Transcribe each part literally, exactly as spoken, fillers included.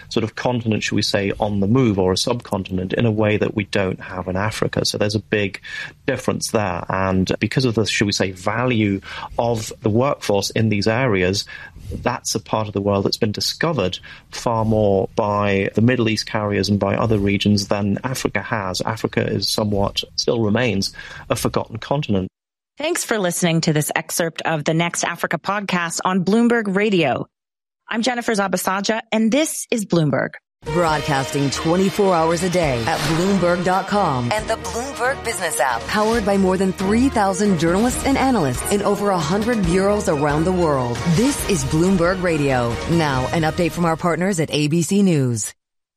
sort of continent, should we say, on the move, or a subcontinent, in a way that we don't have in Africa. So there's a big difference there. And because of the, should we say, value of the workforce in these areas, that's a part of the world that's been discovered far more by the Middle East carriers and by other regions than Africa has. Africa is somewhat, still remains, a forgotten continent. Thanks for listening to this excerpt of the Next Africa podcast on Bloomberg Radio. I'm Jennifer Zabasaja, and this is Bloomberg. Broadcasting twenty-four hours a day at Bloomberg dot com and the Bloomberg Business app. Powered by more than three thousand journalists and analysts in over one hundred bureaus around the world. This is Bloomberg Radio. Now, an update from our partners at A B C News.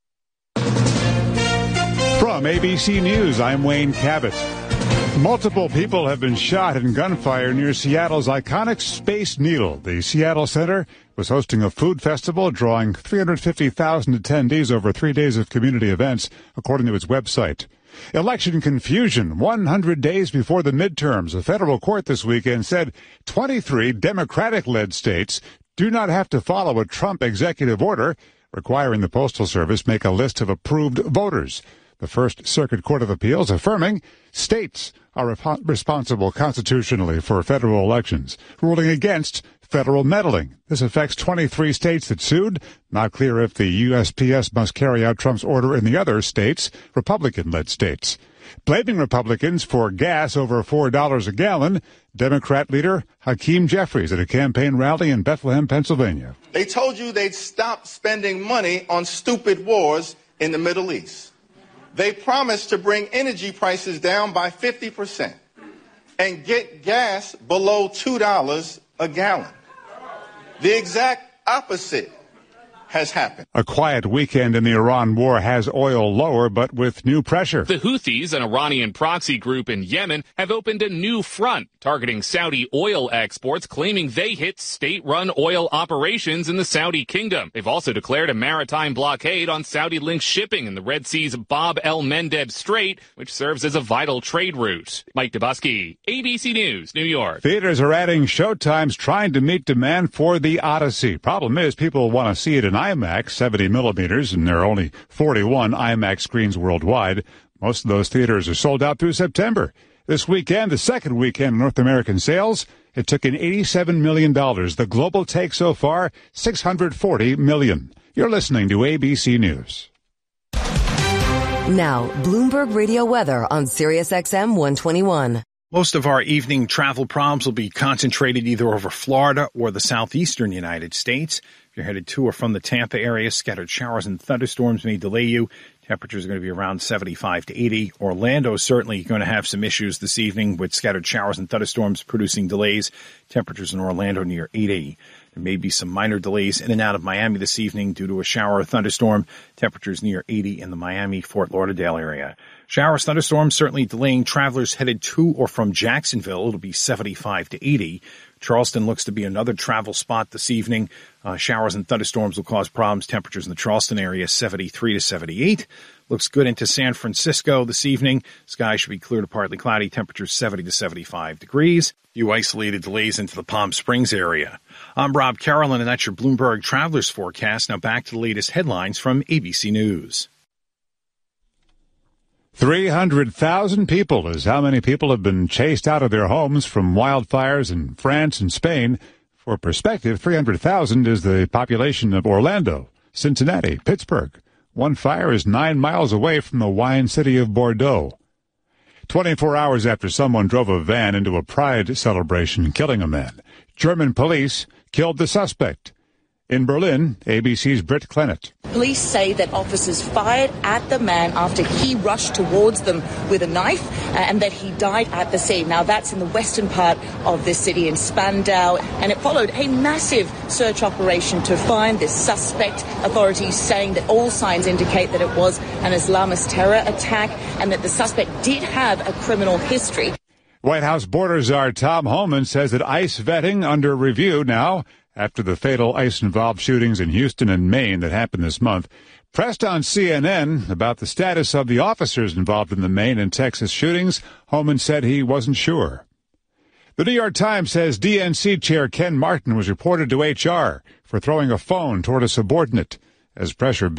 From A B C News, I'm Wayne Cabot. Multiple people have been shot in gunfire near Seattle's iconic Space Needle. The Seattle Center was hosting a food festival drawing three hundred fifty thousand attendees over three days of community events, according to its website. Election confusion one hundred days before the midterms. A federal court this weekend said twenty-three Democratic-led states do not have to follow a Trump executive order requiring the Postal Service make a list of approved voters. The First Circuit Court of Appeals affirming states are rep- responsible constitutionally for federal elections, ruling against federal meddling. This affects twenty-three states that sued. Not clear if the U S P S must carry out Trump's order in the other states, Republican-led states. Blaming Republicans for gas over four dollars a gallon, Democrat leader Hakeem Jeffries at a campaign rally in Bethlehem, Pennsylvania. They told you they'd stop spending money on stupid wars in the Middle East. They promised to bring energy prices down by fifty percent and get gas below two dollars a gallon. The exact opposite has happened. A quiet weekend in the Iran war has oil lower, but with new pressure. The Houthis, an Iranian proxy group in Yemen, have opened a new front, targeting Saudi oil exports, claiming they hit state-run oil operations in the Saudi kingdom. They've also declared a maritime blockade on Saudi-linked shipping in the Red Sea's Bab el-Mandeb Strait, which serves as a vital trade route. Mike Dubusky, A B C News, New York. Theaters are adding showtimes trying to meet demand for The Odyssey. Problem is, people want to see it in IMAX, seventy millimeters, and there are only forty-one IMAX screens worldwide. Most of those theaters are sold out through September. This weekend, the second weekend in North American sales, it took in eighty-seven million dollars. The global take so far, six hundred forty million dollars. You're listening to A B C News. Now, Bloomberg Radio weather on Sirius X M one twenty-one. Most of our evening travel problems will be concentrated either over Florida or the southeastern United States. If you're headed to or from the Tampa area, scattered showers and thunderstorms may delay you. Temperatures are going to be around seventy-five to eighty. Orlando certainly going to have some issues this evening with scattered showers and thunderstorms producing delays. Temperatures in Orlando near eighty. There may be some minor delays in and out of Miami this evening due to a shower or thunderstorm. Temperatures near eighty in the Miami-Fort Lauderdale area. Showers, thunderstorms certainly delaying travelers headed to or from Jacksonville. It'll be seventy-five to eighty. Charleston looks to be another travel spot this evening. Uh, showers and thunderstorms will cause problems. Temperatures in the Charleston area, seventy-three to seventy-eight. Looks good into San Francisco this evening. Sky should be clear to partly cloudy. Temperatures seventy to seventy-five degrees. Few isolated delays into the Palm Springs area. I'm Rob Carolyn, and that's your Bloomberg Travelers Forecast. Now back to the latest headlines from A B C News. three hundred thousand people is how many people have been chased out of their homes from wildfires in France and Spain. For perspective, three hundred thousand is the population of Orlando, Cincinnati, Pittsburgh. One fire is nine miles away from the wine city of Bordeaux. twenty-four hours after someone drove a van into a pride celebration, killing a man, German police killed the suspect. In Berlin, A B C's Britt Clennett. Police say that officers fired at the man after he rushed towards them with a knife uh, and that he died at the scene. Now, that's in the western part of the city in Spandau, and it followed a massive search operation to find this suspect. Authorities saying that all signs indicate that it was an Islamist terror attack and that the suspect did have a criminal history. White House border czar Tom Homan says that ICE vetting under review now after the fatal ICE-involved shootings in Houston and Maine that happened this month. Pressed on C N N about the status of the officers involved in the Maine and Texas shootings, Homan said he wasn't sure. The New York Times says D N C chair Ken Martin was reported to H R for throwing a phone toward a subordinate as pressure